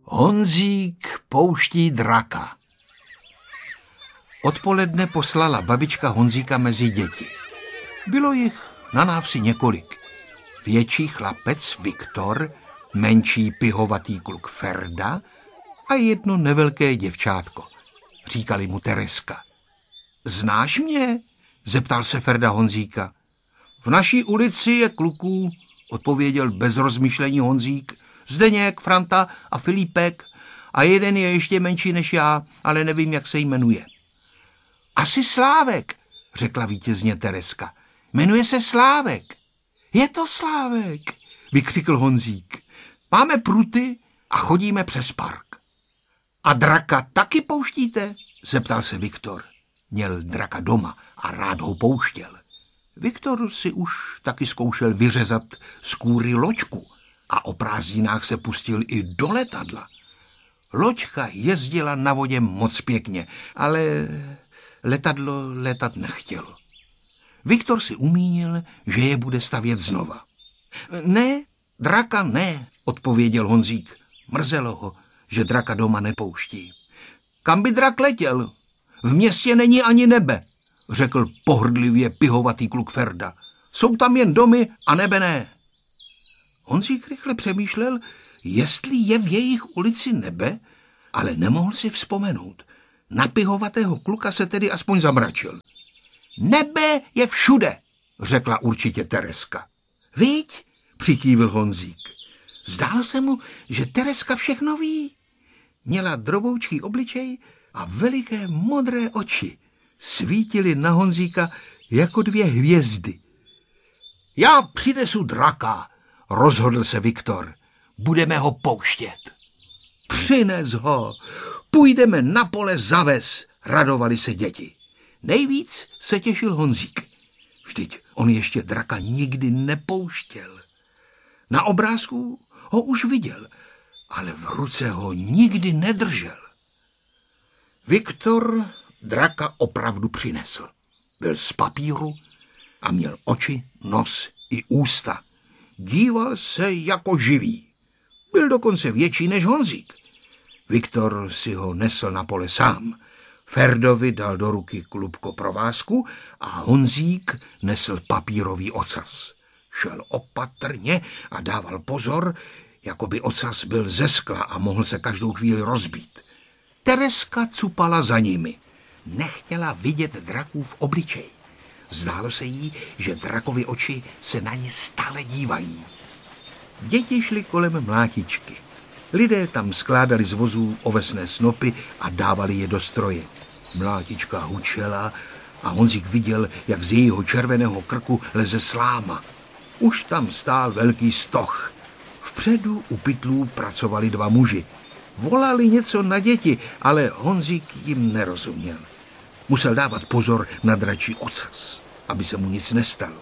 Honzík pouští draka. Odpoledne poslala babička Honzíka mezi děti. Bylo jich na návsi několik. Větší chlapec Viktor, menší pihovatý kluk Ferda a jedno nevelké děvčátko. Říkali mu Tereska. Znáš mě? Zeptal se Ferda Honzíka. V naší ulici je kluků, odpověděl bez rozmyšlení Honzík. Zdeněk, Franta a Filipek a jeden je ještě menší než já, ale nevím, jak se jmenuje. Asi Slávek, řekla vítězně Tereska. Jmenuje se Slávek. Je to Slávek, vykřikl Honzík. Máme pruty a chodíme přes park. A draka taky pouštíte? Zeptal se Viktor. Měl draka doma a rád ho pouštěl. Viktor si už taky zkoušel vyřezat z kůry loďku a o prázdninách se pustil i do letadla. Loďka jezdila na vodě moc pěkně, ale letadlo letat nechtělo. Viktor si umínil, že je bude stavět znova. Ne, draka ne, odpověděl Honzík. Mrzelo ho, že draka doma nepouští. Kam by drak letěl? V městě není ani nebe, řekl pohrdlivě pihovatý kluk Ferda. Jsou tam jen domy a nebe ne. Honzík rychle přemýšlel, jestli je v jejich ulici nebe, ale nemohl si vzpomenout. Na pihovatého kluka se tedy aspoň zamračil. Nebe je všude, řekla určitě Tereska. Viď? Přikývil Honzík. Zdálo se mu, že Tereska všechno ví. Měla droboučký obličej a veliké modré oči. Svítily na Honzíka jako dvě hvězdy. Já přinesu draka, rozhodl se Viktor. Budeme ho pouštět. Přines ho, půjdeme na pole za ves, radovali se děti. Nejvíc se těšil Honzík. Vždyť on ještě draka nikdy nepouštěl. Na obrázku ho už viděl, ale v ruce ho nikdy nedržel. Viktor draka opravdu přinesl. Byl z papíru a měl oči, nos i ústa. Díval se jako živý. Byl dokonce větší než Honzík. Viktor si ho nesl na pole sám. Ferdovi dal do ruky klubko provázku a Honzík nesl papírový ocas. Šel opatrně a dával pozor, jako by ocas byl ze skla a mohl se každou chvíli rozbít. Tereska cupala za nimi. Nechtěla vidět drakův obličej. Zdálo se jí, že drakovi oči se na ně stále dívají. Děti šly kolem mlátičky. Lidé tam skládali z vozů ovesné snopy a dávali je do stroje. Mlátička hučela a Honzík viděl, jak z jejího červeného krku leze sláma. Už tam stál velký stoch. Vpředu u pytlů pracovali dva muži. Volali něco na děti, ale Honzík jim nerozuměl. Musel dávat pozor na dračí ocas, aby se mu nic nestalo.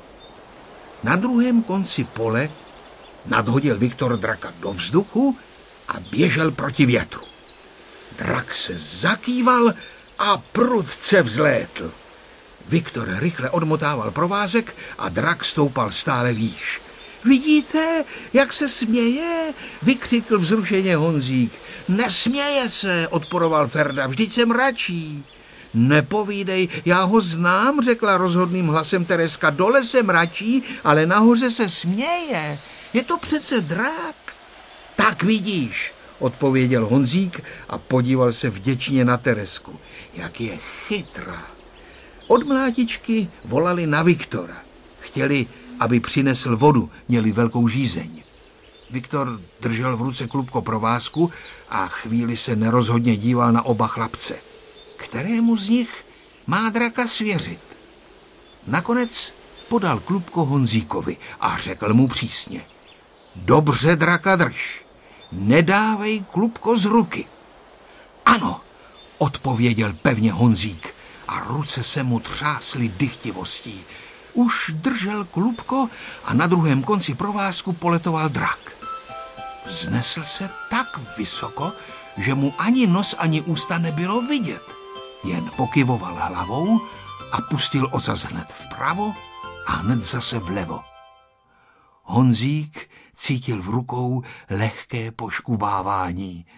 Na druhém konci pole nadhodil Viktor draka do vzduchu a běžel proti větru. Drak se zakýval a prudce vzlétl. Viktor rychle odmotával provázek a drak stoupal stále výš. Vidíte, jak se směje? Vykřikl vzrušeně Honzík. Nesměje se, odporoval Ferda, vždyť se mračí. Nepovídej, já ho znám, řekla rozhodným hlasem Tereska. Dole se mračí, ale nahoře se směje. Je to přece drak. Tak vidíš, odpověděl Honzík a podíval se vděčně na Teresku. Jak je chytrá. Od mlátičky volali na Viktora. Chtěli, aby přinesl vodu, měli velkou žízeň. Viktor držel v ruce klubko provázku a chvíli se nerozhodně díval na oba chlapce. Kterému z nich má draka svěřit? Nakonec podal klubko Honzíkovi a řekl mu přísně. Dobře, draka, drž. Nedávej klubko z ruky. Ano, odpověděl pevně Honzík a ruce se mu třásly dychtivostí. Už držel klubko a na druhém konci provázku poletoval drak. Vznesl se tak vysoko, že mu ani nos, ani ústa nebylo vidět. Jen pokyvoval hlavou a pustil ocas hned vpravo a hned zase vlevo. Honzík cítil v rukou lehké poškubávání.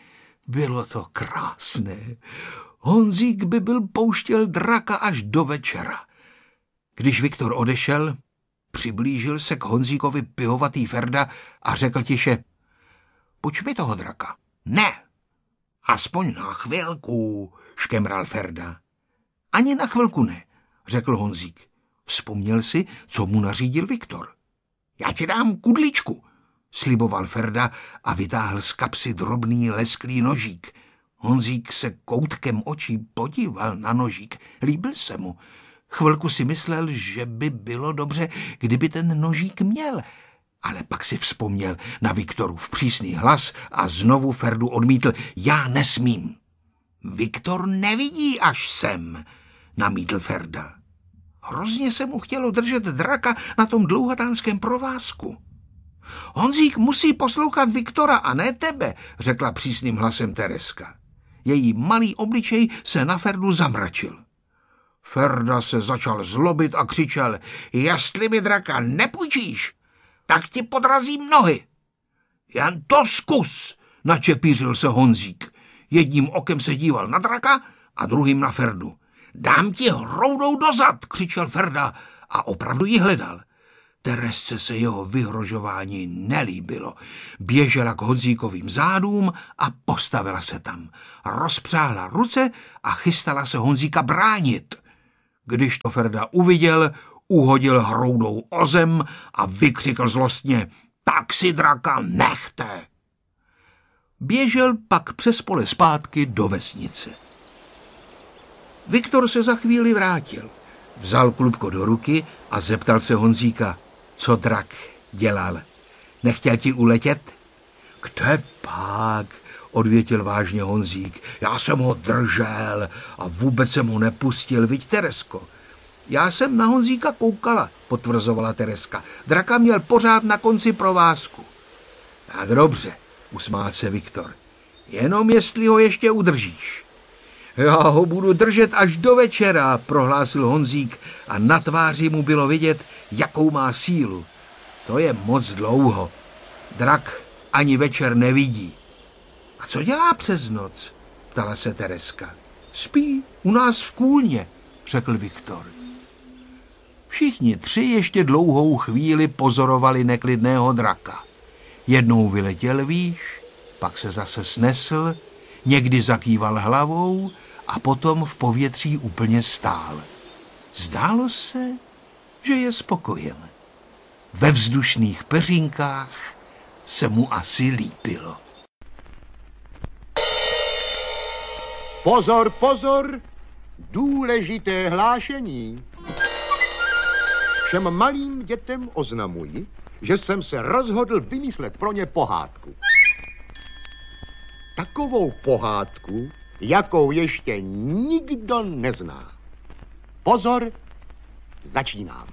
Bylo to krásné. Honzík by byl pouštěl draka až do večera. Když Viktor odešel, přiblížil se k Honzíkovi pihovatý Ferda a řekl tiše: Půjč mi toho draka. Ne, aspoň na chvilku, škemral Ferda. Ani na chvilku ne, řekl Honzík. Vzpomněl si, co mu nařídil Viktor. Já ti dám kudličku, sliboval Ferda a vytáhl z kapsy drobný lesklý nožík. Honzík se koutkem očí podíval na nožík. Líbil se mu. Chvilku si myslel, že by bylo dobře, kdyby ten nožík měl, ale pak si vzpomněl na Viktorův přísný hlas a znovu Ferdu odmítl: Já nesmím. Viktor nevidí až sem, namítl Ferda. Hrozně se mu chtělo držet draka na tom dlouhatánském provázku. Honzík musí poslouchat Viktora a ne tebe, řekla přísným hlasem Tereska. Její malý obličej se na Ferdu zamračil. Ferda se začal zlobit a křičel: Jestli mi draka nepůjčíš, tak ti podrazím nohy. Jen to zkus, načepířil se Honzík. Jedním okem se díval na draka a druhým na Ferdu. Dám ti hroudou dozad, křičel Ferda a opravdu ji hledal. Teresce se jeho vyhrožování nelíbilo. Běžela k Honzíkovým zádům a postavila se tam. Rozpřáhla ruce a chystala se Honzíka bránit. Když to Ferda uviděl, uhodil hroudou o zem a vykřikl zlostně: Tak si draka nechte! Běžel pak přes pole zpátky do vesnice. Viktor se za chvíli vrátil. Vzal klubko do ruky a zeptal se Honzíka: Co drak dělal? Nechtěl ti uletět? Kde pak? Odvětil vážně Honzík. Já jsem ho držel a vůbec jsem ho nepustil, viď, Teresko? Já jsem na Honzíka koukala, potvrzovala Tereska. Draka měl pořád na konci provázku. Tak dobře, usmál se Viktor. Jenom jestli ho ještě udržíš. Já ho budu držet až do večera, prohlásil Honzík a na tváři mu bylo vidět, jakou má sílu. To je moc dlouho. Drak ani večer nevidí. A co dělá přes noc? Ptala se Tereska. Spí u nás v kůlně, řekl Viktor. Všichni tři ještě dlouhou chvíli pozorovali neklidného draka. Jednou vyletěl výš, pak se zase snesl, někdy zakýval hlavou a potom v povětří úplně stál. Zdálo se, že je spokojen. Ve vzdušných peřínkách se mu asi líbilo. Pozor, pozor, důležité hlášení. Všem malým dětem oznamuji, že jsem se rozhodl vymyslet pro ně pohádku. Takovou pohádku, jakou ještě nikdo nezná. Pozor, začínám.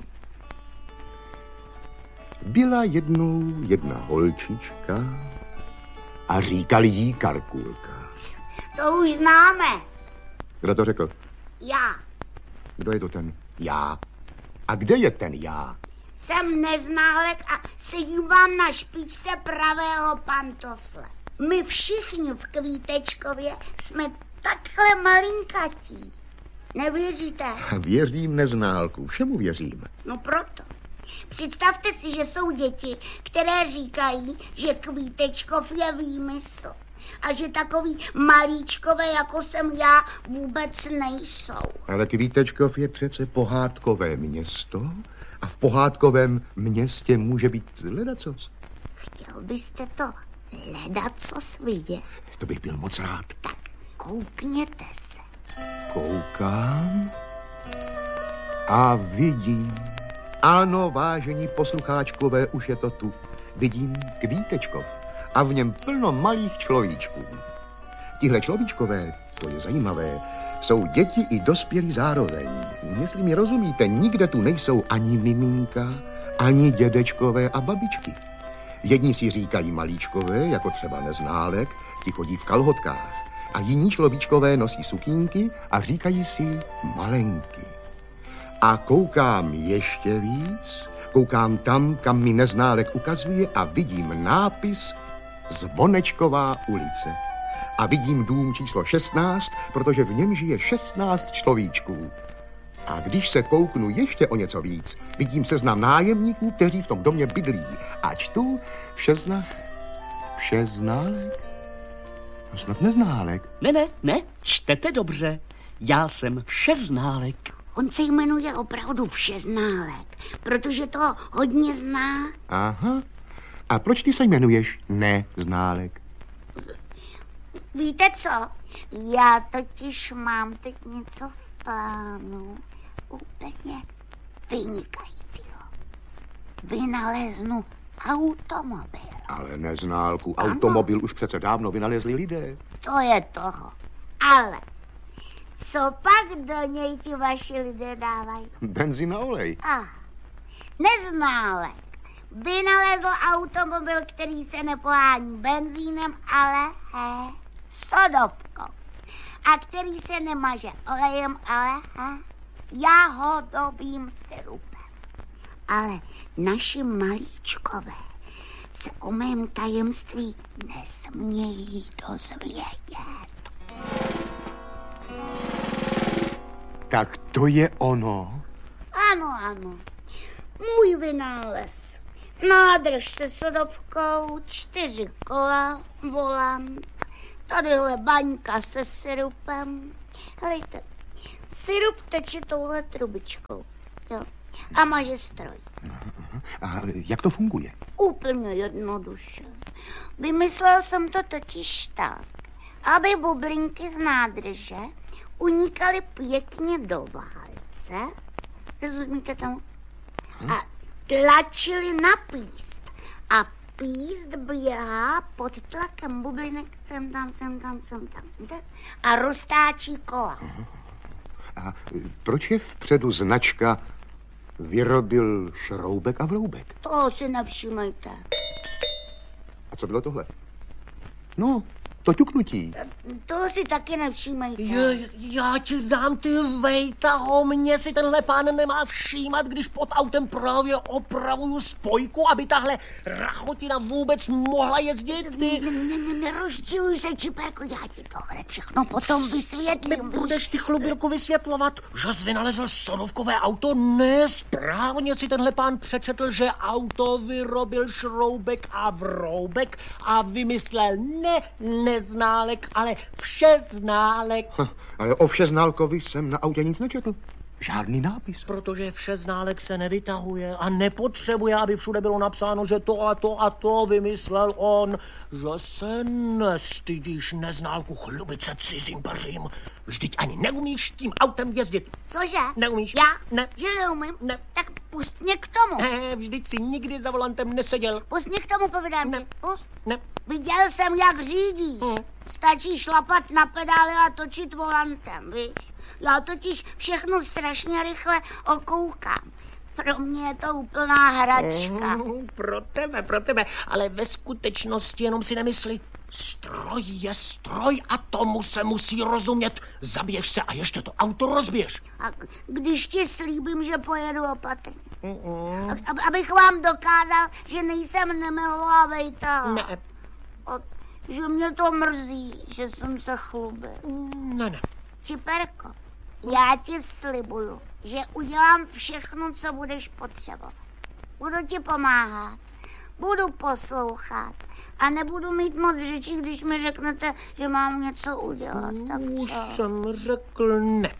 Byla jednou jedna holčička a říkali jí Karkulka. To už známe. Kdo to řekl? Já. Kdo je to ten já? A kde je ten já? Jsem neználek a sedím vám na špičce pravého pantofle. My všichni v Kvítečkově jsme takhle malinkatí. Nevěříte? Věřím, neználku, všemu věřím. No proto. Představte si, že jsou děti, které říkají, že Kvítečkov je výmysl. A že takový malíčkové, jako jsem já, vůbec nejsou. Ale Kvítečkov je přece pohádkové město a v pohádkovém městě může být ledacos. Chtěl byste to ledacos vidět? To bych byl moc rád. Tak koukněte se. Koukám a vidím. Ano, vážení poslucháčkové, už je to tu. Vidím Kvítečkov a v něm plno malých človíčků. Tihle človíčkové, to je zajímavé, jsou děti i dospělí zároveň. Jestli mi rozumíte, nikde tu nejsou ani miminka, ani dědečkové a babičky. Jedni si říkají malíčkové, jako třeba Neználek, ti chodí v kalhotkách. A jiní človíčkové nosí sukínky a říkají si malenky. A koukám ještě víc, koukám tam, kam mi Neználek ukazuje a vidím nápis Zvonečková ulice. a vidím dům číslo 16, protože v něm žije 16 človíčků. A když se kouknu ještě o něco víc, vidím seznam nájemníků, kteří v tom domě bydlí. A čtu Všeználek? No snad Neználek. Ne, čtete dobře. Já jsem Všeználek. On se jmenuje opravdu Všeználek, protože to hodně zná. Aha. A proč ty se jmenuješ Neználek? Víte co? Já totiž mám teď něco v plánu úplně vynikajícího. Vynaleznu automobil. Ale Neználku, automobil už přece dávno vynalezli lidé. To je toho. Ale co pak do něj ti vaši lidé dávají? Benzín a olej. Neználek vynalezl automobil, který se nepohání benzínem, ale sodovkou. A který se nemaže olejem, ale jahodovým syrupem. Ale naši malíčkové se o mém tajemství nesmějí dozvědět. Tak to je ono. Ano. Můj vynález. Nádrž se sodovkou, 4 kola, volant. Tadyhle baňka se syrupem. Helejte, syrup teče touhle trubičkou. Jo. A maže stroj. A jak to funguje? Úplně jednoduše. Vymyslel jsem to totiž tak, aby bublinky z nádrže unikaly pěkně do válce. Rozumíte tomu? A tlačili na píst. A píst běhá pod tlakem bublinek sem tam. A roztáčí kola. A proč je vpředu značka Vyrobil Šroubek a Vroubek? Toho si nevšímejte. A co bylo tohle? No, to ťuknutí. Toho si taky nevšímejte. Já ti dám, ty Vejtaho, mě si tenhle pán nemá všímat, když pod autem právě opravuju spojku, aby tahle rachotina vůbec mohla jezdit. Nerozčiluj se, Čiperko, já ti tohle všechno potom vysvětlím. Budeš ty, chlubělku, vysvětlovat, že jsi vynalezl sodovkové auto? Nesprávně si tenhle pán přečetl, že auto vyrobil Šroubek a Vroubek a vymyslel Neználek, ale Všeználek. Ale o Všeználkovi jsem na autě nic nečetl. Žádný nápis. Protože Všeználek se nevytahuje a nepotřebuje, aby všude bylo napsáno, že to a to vymyslel on. Že se nestydíš, Neználku, chlubit se cizím pařím. Vždyť ani neumíš tím autem jezdit. Cože? Neumíš? Já? Ne. Že neumím? Ne. Tak pust mě k tomu. Vždyť si nikdy za volantem neseděl. Pust mě k tomu, povídám. Ne. Pust. Ne. Viděl jsem, jak řídíš. Stačí šlapat na pedály a točit volantem, víš? Já totiž všechno strašně rychle okoukám. Pro mě je to úplná hračka. Pro tebe, ale ve skutečnosti jenom si nemysli. Stroj je stroj a tomu se musí rozumět. Zabiješ se a ještě to auto rozbiješ. A když ti slíbím, že pojedu opatrně. Abych vám dokázal, že nejsem Nemehla a Vejtaha. Ne. Že mě to mrzí, že jsem se chlubil. Ne. Čiperko, já ti slibuju, že udělám všechno, co budeš potřebovat. Budu ti pomáhat, budu poslouchat a nebudu mít moc řečí, když mi řeknete, že mám něco udělat. Tak Už co? jsem řekl ne.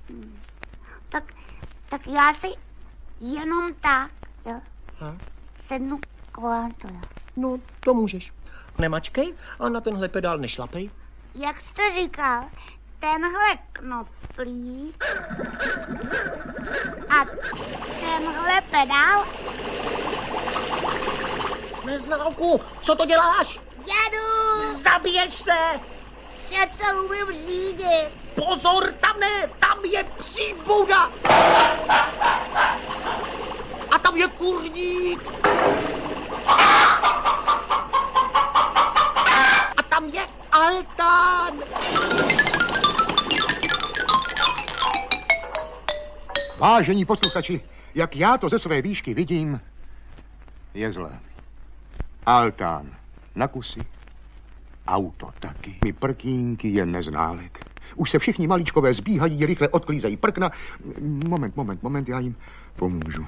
Tak já si jenom tak, jo, sednu k volantu. No, to můžeš. Nemačkej a na tenhle pedál nešlapej. Jak jste říkal, tenhle knoflík a tenhle pedál. Neználku, co to děláš? Jedu! Zabiješ se! Přece umím řídit. Pozor, tam je psí bouda! A tam je kurník! A tam je altán! Vážení posluchači, jak já to ze své výšky vidím, je zlé. Altán na kusy, auto taky. My prkínky je Neználek. Už se všichni malíčkové zbíhají, rychle odklízejí prkna. Moment, já jim pomůžu.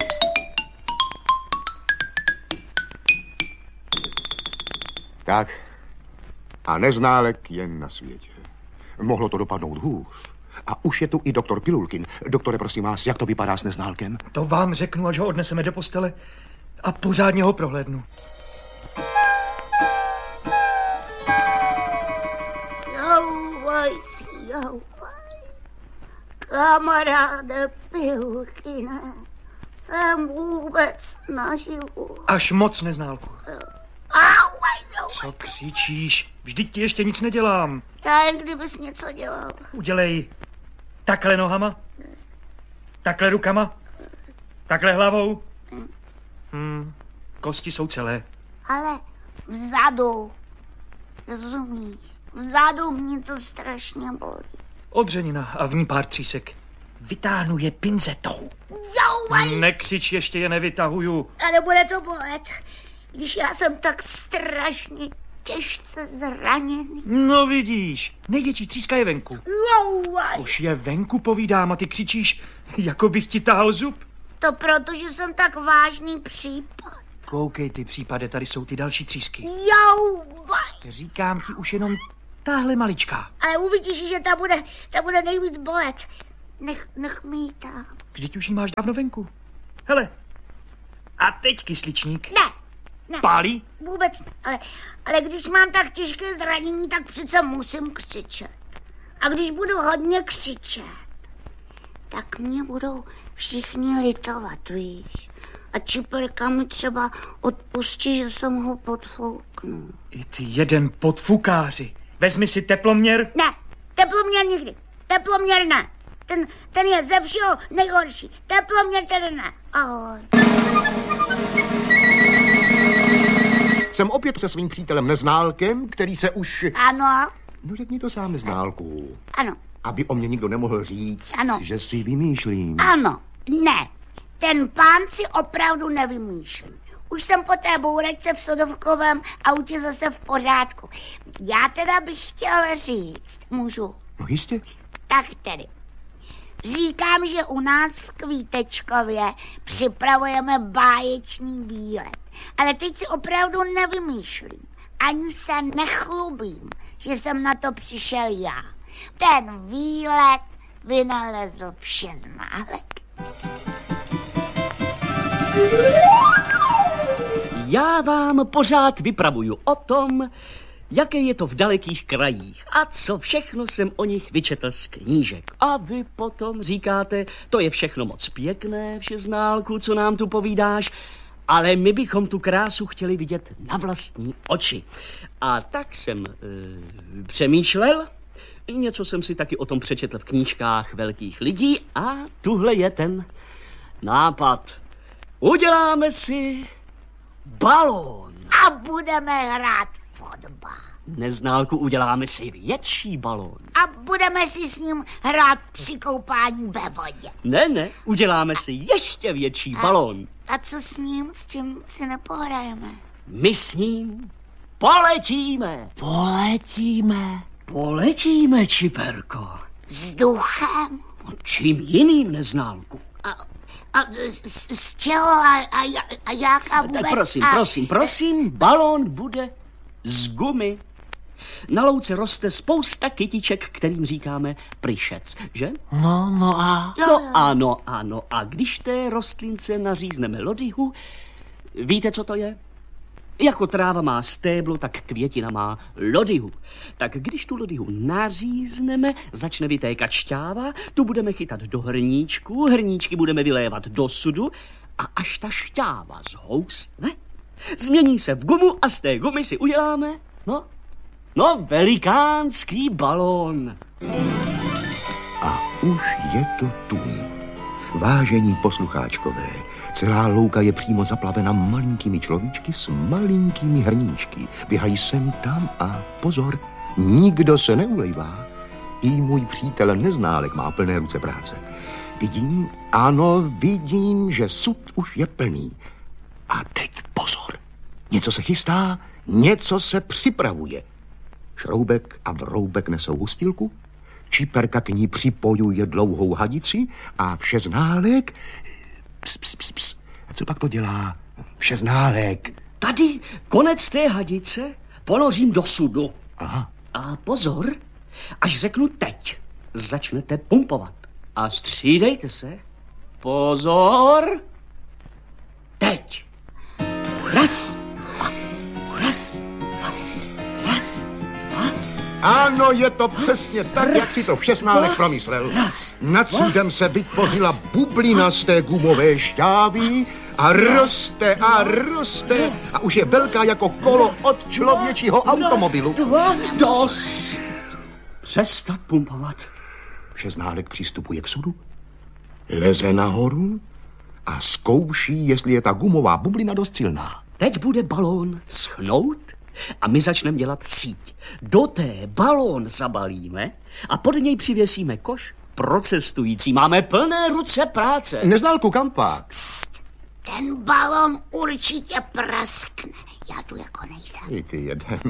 Tak, a Neználek je na světě. Mohlo to dopadnout hůř. A už je tu i doktor Pilulkin. Doktore, prosím vás, jak to vypadá s Neználkem? To vám řeknu, až ho odneseme do postele a pořádně ho prohlédnu. Jouvaj, kamaráde Pilulkine, jsem vůbec naživu. Až moc, Neználku. Auj. Co křičíš? Vždyť ti ještě nic nedělám. Já jen kdybys něco dělal. Udělej takhle nohama, takhle rukama, takhle hlavou. Kosti jsou celé. Ale vzadu, rozumíš? Vzadu mě to strašně bolí. Odřenina a v ní pár třísek. Vytáhnu je pinzetou. Jouvaj. Nekřič, ještě je nevytahuju. A nebude to bolet, když já jsem tak strašně těžce zraněný. No vidíš, největší tříska je venku. Jouvaj. Už je venku, povídám, a ty křičíš, jako bych ti tahal zub. To proto, že jsem tak vážný případ. Koukej ty případe, tady jsou ty další třísky. Jouvaj. Říkám ti už jenom tahle maličká. Ale uvidíš, že ta bude nejvíc bolet. Nech mi ji tam. Vždyť už jí máš dávno venku. Hele, a teď kysličník. Ne. Pálí? Vůbec ne. Ale když mám tak těžké zranění, tak přece musím křičet. A když budu hodně křičet, tak mě budou všichni litovat, víš. A Čiperka mi třeba odpustí, že jsem ho podfouknul. I ty jeden podfukáři. Vezmi si teploměr. Ne, teploměr nikdy. Teploměr ne. Ten je ze všeho nejhorší. Teploměr tedy ne. Ahoj. Jsem opět se svým přítelem Neználkem, který se už... Ano. No řekni to sám, Neználku. Ano. Aby o mě nikdo nemohl říct, Ano. že si vymýšlím. Ano. Ne. Ten pán si opravdu nevymýšlí. Už jsem po té bouračce v sodovkovém autě zase v pořádku. Já teda bych chtěl říct, můžu? No jistě. Tak tedy. Říkám, že u nás v Kvítečkově připravujeme báječný výlet. Ale teď si opravdu nevymýšlím. Ani se nechlubím, že jsem na to přišel já. Ten výlet vynalezl Všeználek. Já vám pořád vypravuju o tom, jaké je to v dalekých krajích a co všechno jsem o nich vyčetl z knížek. A vy potom říkáte, to je všechno moc pěkné, Všeználku, co nám tu povídáš, ale my bychom tu krásu chtěli vidět na vlastní oči. A tak jsem přemýšlel, něco jsem si taky o tom přečetl v knížkách velkých lidí a tuhle je ten nápad. Uděláme si balón. A budeme hrát fotbal. Neználku, uděláme si větší balón. A budeme si s ním hrát při koupání ve vodě. Ne, uděláme si ještě větší balón. A co s ním? S tím si nepohrajeme. My s ním poletíme. Poletíme, Čiperko. Vzduchem? Čím jiným, Neználku? A z čeho a jaká vůbec? Tak prosím, balón bude z gumy. Na louce roste spousta kytiček, kterým říkáme pryšec, že? No a? No ano. A když té rostlince nařízneme lodyhu, víte, co to je? Jako tráva má stéblo, tak květina má lodyhu. Tak když tu lodyhu nařízneme, začne vytékat šťáva, tu budeme chytat do hrníčku, hrníčky budeme vylévat do sudu a až ta šťáva zhoustne, změní se v gumu a z té gumy si uděláme, velikánský balón. A už je to tu. Vážení poslucháčkové, celá louka je přímo zaplavena malinkými človíčky s malinkými hrníčky. Běhají sem tam a pozor, nikdo se neulejvá. I můj přítel Neználek má plné ruce práce. Vidím, že sud už je plný. A teď pozor, něco se chystá, něco se připravuje. Šroubek a Vroubek nesou hustilku, Čiperka k ní připojuje dlouhou hadici a Všeználek... Ps. A co pak to dělá Všeználek? Tady konec té hadice ponořím do sudu. Aha. A pozor, až řeknu teď, začnete pumpovat. A střídejte se. Pozor. Teď. Raz. Raz. Raz. Ano, je to přesně tak, jak si to Všeználek promyslel. Nad sudem se vytvořila bublina z té gumové šťávy a roste a už je velká jako kolo od člověčího automobilu. Dost. Přestat pumpovat. Všeználek přistupuje k sudu, leze nahoru a zkouší, jestli je ta gumová bublina dost silná. Teď bude balón schnout a my začneme dělat síť. Do té balón zabalíme a pod něj přivěsíme koš pro cestující. Máme plné ruce práce. Neználku, kam pak? Ten balon určitě praskne. Já tu jako nejsem. I ty jeden.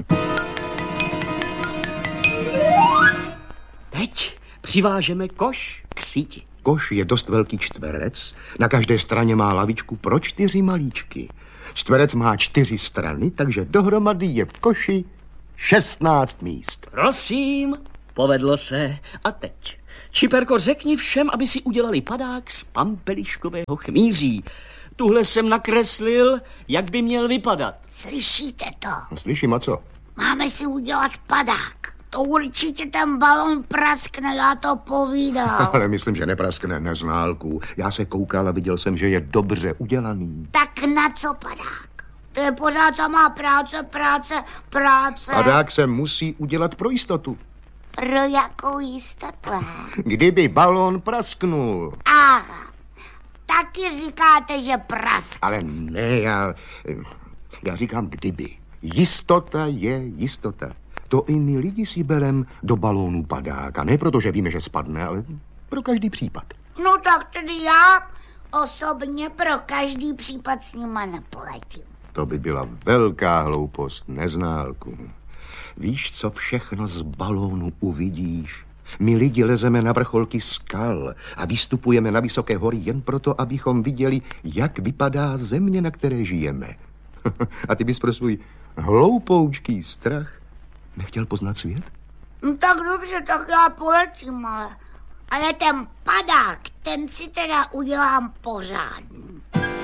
Teď přivážeme koš k síti. Koš je dost velký čtverec, na každé straně má lavičku pro 4 malíčky. Čtverec má 4 strany, takže dohromady je v koši 16 míst. Prosím, povedlo se. A teď, Čiperko, řekni všem, aby si udělali padák z pampeliškového chmýří. Tuhle jsem nakreslil, jak by měl vypadat. Slyšíte to? Slyším, a co? Máme si udělat padák. To určitě ten balon praskne, já to povídám. Ale myslím, že nepraskne, Neználku. Já se koukal a viděl jsem, že je dobře udělaný. Tak na co padák? To je pořád samá práce. Padák se musí udělat pro jistotu. Pro jakou jistotu? Kdyby balón prasknul. Aha, taky říkáte, že praskne. Ale ne, já říkám kdyby. Jistota je jistota. To i my lidi si berem do balónu padák. A ne proto, že víme, že spadne, ale pro každý případ. No tak tedy já osobně pro každý případ s nima nepoletím. To by byla velká hloupost, Neználku. Víš, co všechno z balónu uvidíš? My lidi lezeme na vrcholky skal a vystupujeme na vysoké hory jen proto, abychom viděli, jak vypadá země, na které žijeme. A ty bys pro svůj hloupoučký strach nechtěl poznat svět? No tak dobře, tak já poletím, ale ten padák, ten si teda udělám pořádný.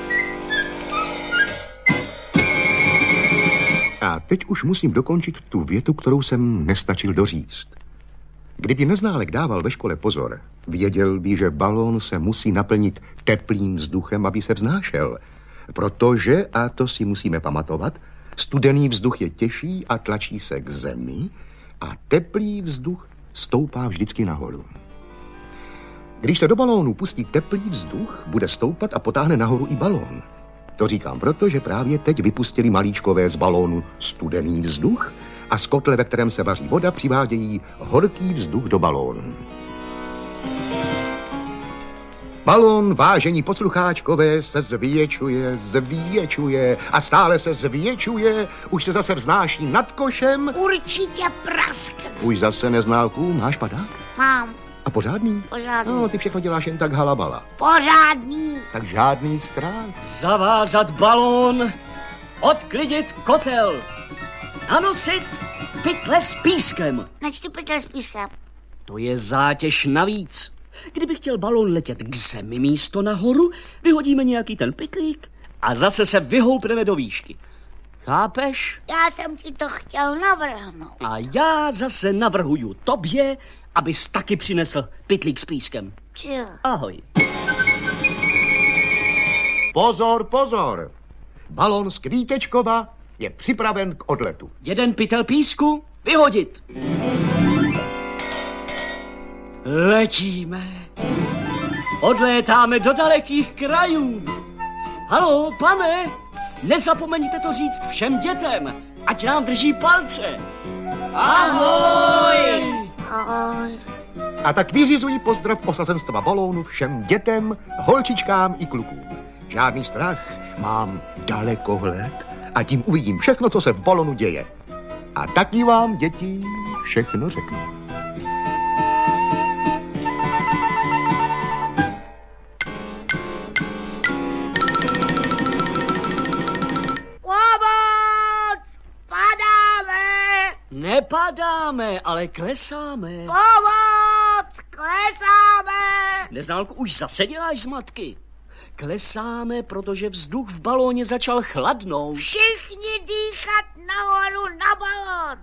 A teď už musím dokončit tu větu, kterou jsem nestačil doříct. Kdyby Neználek dával ve škole pozor, věděl by, že balón se musí naplnit teplým vzduchem, aby se vznášel. Protože, a to si musíme pamatovat, studený vzduch je těžší a tlačí se k zemi a teplý vzduch stoupá vždycky nahoru. Když se do balónu pustí teplý vzduch, bude stoupat a potáhne nahoru i balón. To říkám proto, že právě teď vypustili malíčkové z balónu studený vzduch a z kotle, ve kterém se vaří voda, přivádějí horký vzduch do balónu. Balón, vážení poslucháčkové, se zvětšuje a stále se zvětšuje, už se zase vznáší nad košem. Určitě praskne. Už zase, Neználku, máš padák? Mám. A pořádný? Pořádný. No, ty všechno děláš jen tak halabala. Pořádný. Tak žádný strach. Zavázat balón, odklidit kotel, nanosit pytle s pískem. Načti pytle s pískem. To je zátěž navíc. Kdyby chtěl balón letět k zemi místo nahoru, vyhodíme nějaký ten pytlík a zase se vyhoupneme do výšky. Chápeš? Já jsem ti to chtěl navrhnout. A já zase navrhuju tobě, abys taky přinesl pytlík s pískem. Čil. Ahoj. Pozor, pozor. Balón z Kvítečkova je připraven k odletu. Jeden pytel písku vyhodit. Letíme. Odlétáme do dalekých krajů. Haló, pane, nezapomeňte to říct všem dětem, ať nám drží palce. Ahoj! Ahoj. A tak vyřizují pozdrav osazenstva balónu všem dětem, holčičkám i klukům. Žádný strach, mám dalekohled a tím uvidím všechno, co se v balonu děje. A taky vám, děti, všechno řeknu. Pomoc! Padáme! Nepadáme, ale klesáme. Pomoc! Klesáme! Neználku, už zase děláš zmatky. Klesáme, protože vzduch v balóně začal chladnout. Všichni dýchat nahoru na balón.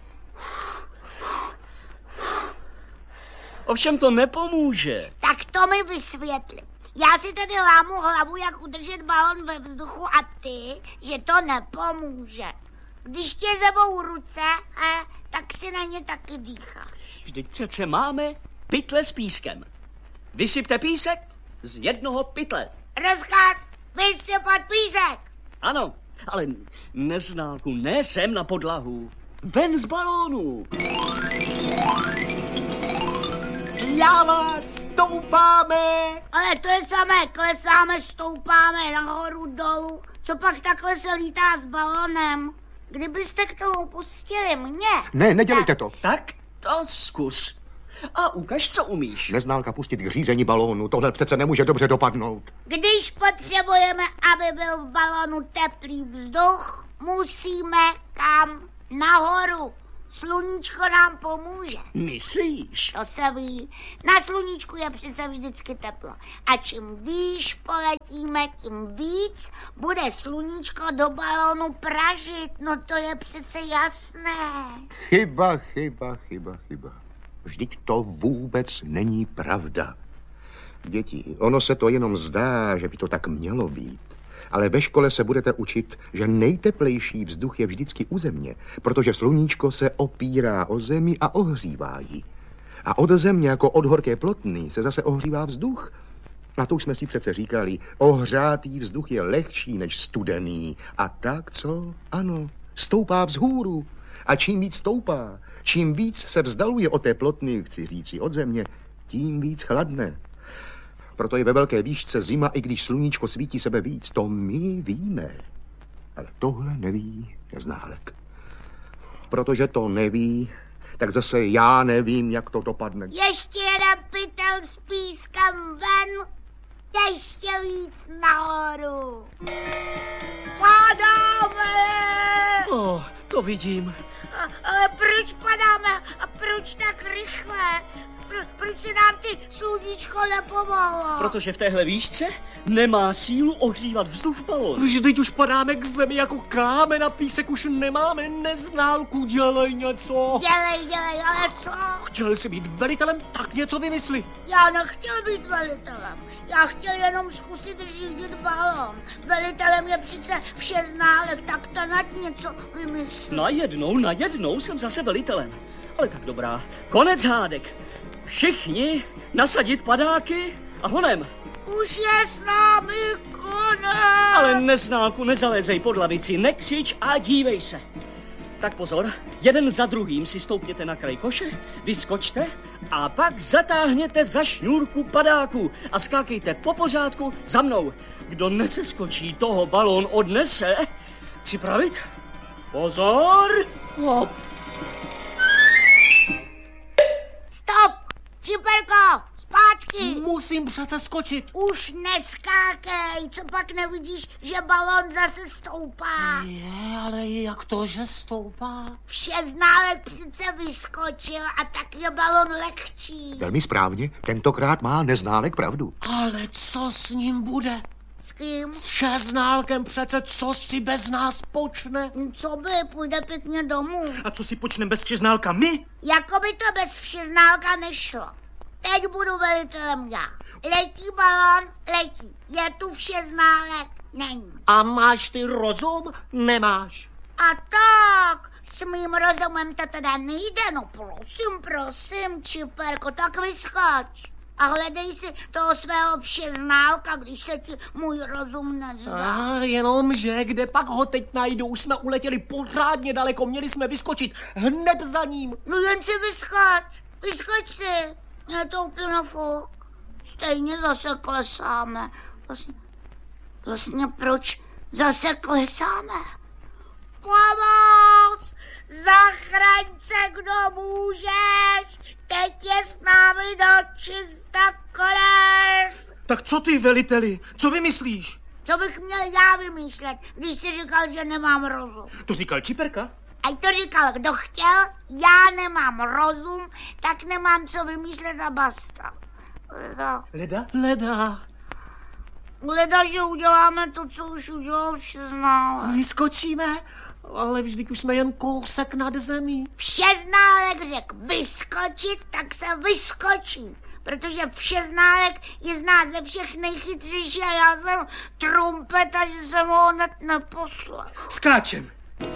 Ovšem to nepomůže. Tak to mi vysvětli. Já si tady lámu hlavu, jak udržet balón ve vzduchu a ty, že to nepomůže. Když tě zebou ruce, tak si na ně taky dýcháš. Vždyť přece máme pytle s pískem. Vysypte písek z jednoho pytle. Rozkaz, vysypat písek. Ano, ale Neználku, ne sem na podlahu. Ven z balónu. Sláva, stoupáme! Ale to je samé, klesáme, stoupáme nahoru, dolů. Co pak takhle se lítá s balónem? Kdybyste k tomu pustili mě... Ne, nedělejte to. Tak to zkus. A ukaž, co umíš. Neználka pustit k řízení balónu, tohle přece nemůže dobře dopadnout. Když potřebujeme, aby byl v balónu teplý vzduch, musíme kam? Nahoru. Sluníčko nám pomůže. Myslíš? To se ví. Na sluníčku je přece vždycky teplo. A čím výš poletíme, tím víc bude sluníčko do balónu pražit. No to je přece jasné. Chyba. Vždyť to vůbec není pravda. Děti, ono se to jenom zdá, že by to tak mělo být. Ale ve škole se budete učit, že nejteplejší vzduch je vždycky u země, protože sluníčko se opírá o zemi a ohřívá ji. A od země jako od horké plotny se zase ohřívá vzduch. A to už jsme si přece říkali, ohřátý vzduch je lehčí než studený. A tak co? Ano, stoupá vzhůru. A čím víc stoupá, čím víc se vzdaluje od té plotny, chci říci od země, tím víc chladne. Proto je ve velké výšce zima, i když sluníčko svítí sebe víc. To my víme. Ale tohle neví Neználek. Protože to neví, tak zase já nevím, jak to dopadne. Ještě jeden pytel s pískem ven, ještě víc nahoru. Padáme! To vidím. Ale proč padáme a proč tak rychle? Proč se nám ty sluníčko nepomohlo? Protože v téhle výšce nemá sílu ohřívat vzduch v balónu. Vždyť už padáme k zemi jako kámen na písek, už nemáme. Neználku, dělej něco. Dělej, ale co? Chtěl jsi být velitelem, tak něco vymysli. Já nechtěl být velitelem. Já chtěl jenom zkusit řídit balón. Velitelem je přece Všeználek, tak to nad něco vymyslí. Najednou jsem zase velitelem. Ale tak dobrá, konec hádek. Všichni nasadit padáky a honem. Už je s námi konec. Ale Neználku, nezalézej pod lavici, nekřič a dívej se. Tak pozor, jeden za druhým si stoupněte na kraj koše, vyskočte a pak zatáhněte za šňůrku padáku a skákejte po pořádku za mnou. Kdo neseskočí, toho balón odnese. Připravit? Pozor! Hop. Stop! Čiperko, zpátky! Musím přece skočit. Už neskákej, co pak nevidíš, že balón zase stoupá? Ale jak to, že stoupá? Všeználek přece vyskočil a tak je balón lehčí. Velmi správně, tentokrát má Neználek pravdu. Ale co s ním bude? S kým? S Všeználkem přece, co si bez nás počne? Co by, půjde pěkně domů. A co si počneme bez Všeználka my? Jako by to bez Všeználka nešlo. Teď budu velitelem já. Letí balón, letí. Je tu Všeználek, není. A máš ty rozum? Nemáš. A tak, s mým rozumem to teda nejde. No prosím, Čiperko, tak vyskoč. A hledej si toho svého Všeználka, když se ti můj rozum nezdá. Jenomže, kde pak ho teď najdu? Už jsme uletěli pořádně daleko, měli jsme vyskočit hned za ním. No jen si vyskoč si. Je to úplně fuk. Stejně zase klesáme. Vlastně proč zase klesáme? Pomoc! Zachraň se, kdo můžeš! Teď je s námi do čista konec! Tak co ty, veliteli? Co vymyslíš? Co bych měl já vymýšlet, když jsi říkal, že nemám rozum? To říkal Čiperka? Ať to říkal, kdo chtěl, já nemám rozum, tak nemám co vymýšlet a basta. Leda? Leda, že uděláme to, co už udělal Všeználek. Vyskočíme, ale vždyť už jsme jen kousek nad zemí. Všeználek řekl vyskočit, tak se vyskočí. Protože Všeználek je z nás ze všech nejchytřejší a já jsem trumpeta, že jsem ho hned neposlal. Skáčem.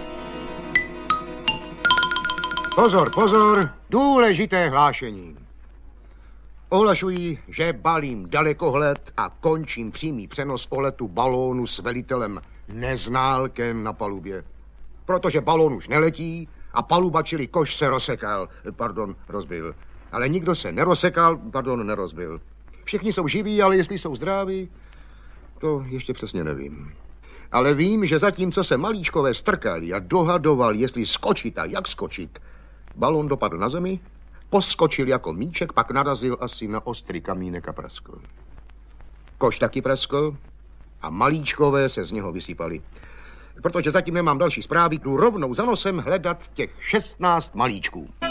Pozor, pozor, důležité hlášení. Ohlašuji, že balím dalekohled a končím přímý přenos o letu balónu s velitelem Neználkem na palubě. Protože balón už neletí a paluba, čili koš, se rozbil. Ale nikdo se nerozbil. Všichni jsou živí, ale jestli jsou zdraví, to ještě přesně nevím. Ale vím, že zatímco se malíčkové strkali a dohadoval, jestli skočit a jak skočit, balón dopadl na zemi, poskočil jako míček, pak narazil asi na ostrý kamínek a praskl. Koš taky praskl a malíčkové se z něho vysypali. Protože zatím nemám další zprávy, jdu rovnou za nosem hledat těch 16 malíčků.